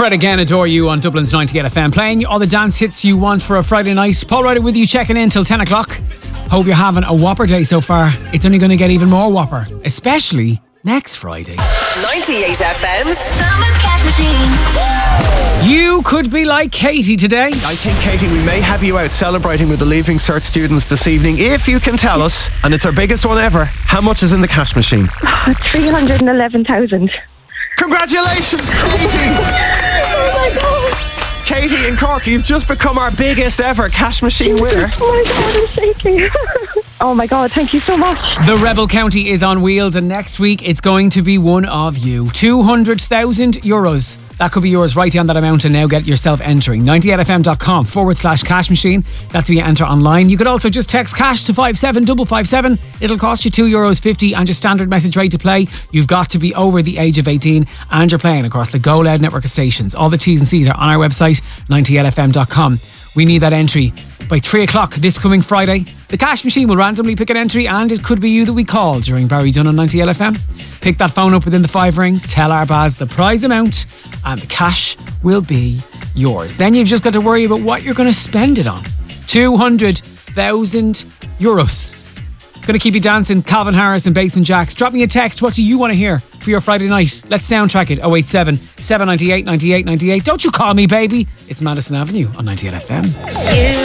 Fred again, Adore You on Dublin's 98 FM. Playing all the dance hits you want for a Friday night. Paul Ryder with you, checking in till 10 o'clock. Hope you're having a whopper day so far. It's only going to get even more whopper, especially next Friday. 98 FM's Summer Cash Machine. You could be like Katie today. I think, Katie, we may have you out celebrating with the Leaving Cert students this evening. If you can tell us, and it's our biggest one ever, how much is in the cash machine? 311,000. Congratulations, Katie! Oh my God. Katie in Cork, you've just become our biggest ever cash machine winner. Oh my God, I'm shaking. Oh my God, thank you so much. The Rebel County is on wheels, and next week it's going to be one of you. €200,000. That could be yours. Write down that amount and now get yourself entering. 98fm.com/cash machine. That's where you enter online. You could also just text cash to 57557. It'll cost you €2.50 and your standard message rate to play. You've got to be over the age of 18 and you're playing across the Go Loud network of stations. All the T's and C's are on our website, 98fm.com. We need that entry by 3 o'clock this coming Friday. The cash machine will randomly pick an entry and it could be you that we call during Barry Dunn on 98FM. Pick that phone up within the 5 rings, tell our Baz the prize amount and the cash will be yours. Then you've just got to worry about what you're going to spend it on. €200,000. Going to keep you dancing. Calvin Harris and Bass and Jacks. Drop me a text. What do you want to hear for your Friday night? Let's soundtrack it. 087 798 98 98. Don't you call me, baby. It's Madison Avenue on 98FM.